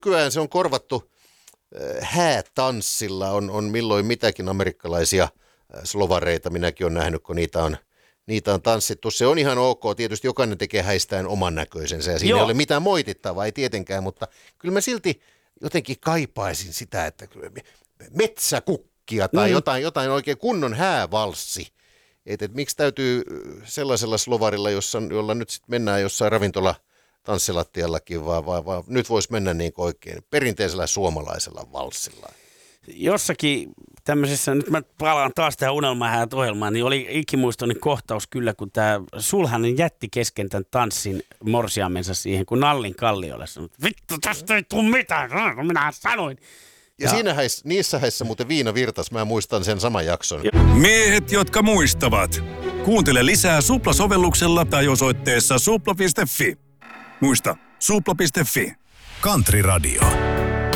Nykyään se on korvattu häätanssilla, on milloin mitäkin amerikkalaisia slovareita, minäkin olen nähnyt, kun niitä on tanssittu. Se on ihan ok, tietysti jokainen tekee häistään oman näköisensä ja siinä ei ole mitään moitittavaa, ei tietenkään, mutta kyllä mä silti jotenkin kaipaisin sitä, että metsäkukkia tai jotain oikein kunnon häävalssi. Et miksi täytyy sellaisella slovarilla, jolla nyt sitten mennään jossain ravintola tanssilattiallakin, vaan nyt voisi mennä niin oikein perinteisellä suomalaisella valssilla. Jossakin tämmöisessä, nyt mä palaan taas tähän Unelmahäät-ohjelmaan, niin oli ikimuistoinen kohtaus kyllä, kun tämä Sulhanen jätti kesken tämän tanssin morsiamensa siihen, kun Nallin Kalliolle sanoi, vittu tästä ei tule mitään, minä sanoin. Ja niissä häissä muuten viina virtas, mä muistan sen saman jakson. Miehet, jotka muistavat. Kuuntele lisää Supla-sovelluksella tai osoitteessa supla.fi. Muista, supla.fi. Country Radio.